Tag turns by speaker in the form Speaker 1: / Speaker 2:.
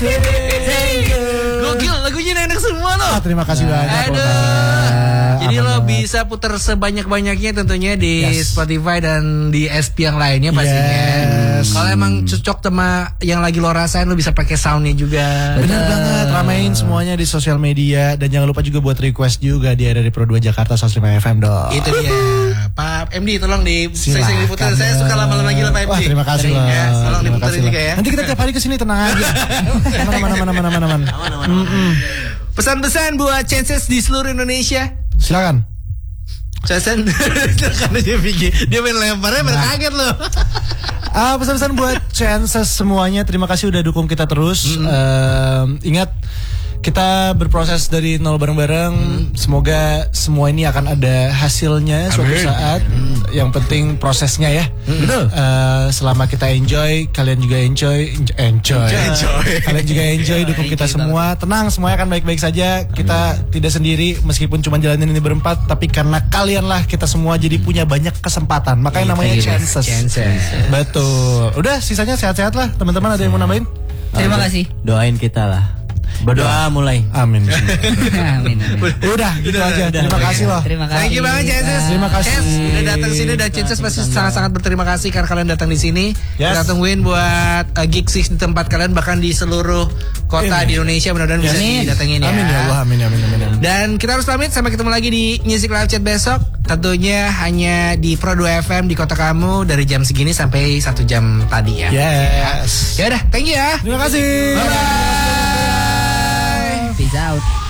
Speaker 1: Gokil, lagunya enak semua loh.
Speaker 2: Terima kasih banyak.
Speaker 1: Jadi lo bisa putar sebanyak-banyaknya tentunya di Spotify dan di SP yang lainnya pastinya. Kalau emang cocok sama yang lagi lo rasain, lo bisa pakai soundnya juga.
Speaker 2: Benar banget, ramein semuanya di sosial media. Dan jangan lupa juga buat request juga di dari Pro 2 Jakarta 105 FM dong.
Speaker 1: Itu dia. Pak MD tolong sering diputar. Saya suka lama-lama gila Pak MD.
Speaker 2: Wah, terima kasih loh.
Speaker 1: Ya, tolong diputerin juga ya.
Speaker 2: Nanti kita tiap hari kesini, tenang aja. Mana.
Speaker 1: Pesan-pesan buat Chances di seluruh Indonesia.
Speaker 2: Silakan.
Speaker 1: Silakan dia main lemparnya kaget loh.
Speaker 2: Pesan-pesan buat Chances semuanya, terima kasih udah dukung kita terus. Ingat, kita berproses dari nol bareng-bareng. Semoga semua ini akan ada hasilnya suatu saat. Yang penting prosesnya ya. Betul. Selama kita enjoy, kalian juga enjoy. Kalian juga enjoy, dukung kita semua. Tenang, semuanya akan baik-baik saja. Kita tidak sendiri meskipun cuma jalanin ini berempat, tapi karena kalian lah kita semua jadi punya banyak kesempatan. Makanya namanya Chances. Betul. Udah, sisanya sehat-sehat lah. Teman-teman ada yang mau nambahin?
Speaker 3: Terima kasih.
Speaker 4: Doain kita lah. Berdoa mulai.
Speaker 2: Amin.
Speaker 3: Amin.
Speaker 2: Udah, gitu aja. Terima kasih loh.
Speaker 3: Terima kasih.
Speaker 1: Thank you banget Chances.
Speaker 2: Terima kasih.
Speaker 1: Udah datang sini dan Chances pasti sangat-sangat berterima kasih karena kalian datang di sini. Kita tungguin buat gig six di tempat kalian, bahkan di seluruh kota di Indonesia. Mudah-mudahan bisa didatengin ya.
Speaker 2: Amin ya Allah, amin.
Speaker 1: Dan kita harus pamit, sampai ketemu lagi di Music Live Chat besok. Tentunya hanya di Pro 2 FM di kota kamu dari jam segini sampai 1 jam tadi ya.
Speaker 2: Yes.
Speaker 1: Ya udah, thank you ya.
Speaker 2: Terima kasih.
Speaker 1: Bye.
Speaker 3: Peace out.